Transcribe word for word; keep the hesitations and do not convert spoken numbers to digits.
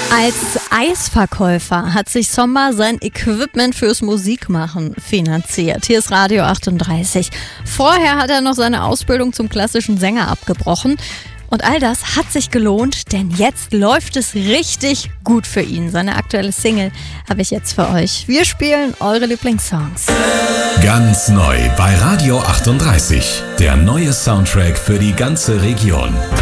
Als Eisverkäufer hat sich Sommer sein Equipment fürs Musikmachen finanziert. Hier ist Radio achtunddreißig. Vorher hat er noch seine Ausbildung zum klassischen Sänger abgebrochen. Und all das hat sich gelohnt, denn jetzt läuft es richtig gut für ihn. Seine aktuelle Single habe ich jetzt für euch. Wir spielen eure Lieblingssongs. Ganz neu bei Radio achtunddreißig. Der neue Soundtrack für die ganze Region.